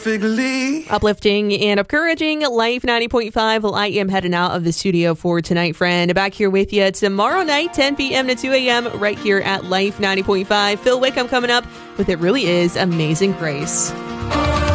Uplifting and encouraging Life 90.5. Well, I am heading out of the studio for tonight, friend. Back here with you tomorrow night, 10 p.m. to 2 a.m. right here at Life 90.5. Phil Wickham coming up with It Really Is Amazing Grace.